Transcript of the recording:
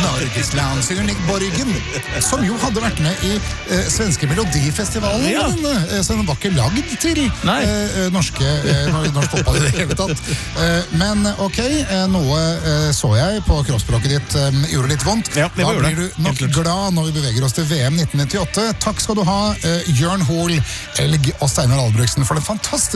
Norgesland, synger Nick Borgen, som jo hadde vært med i svenske Melodifestivalen, Ja. så den var ikke lagd til norsk fotball i det hele tatt. Men ok, noe så jeg på kroppsspråket ditt gjorde litt vondt. Ja, da blir du nok glad når vi beveger oss til VM 1998. Takk skal du ha, Jørn Hoel, Elg og Steinar Albrigtsen, for den fantastiske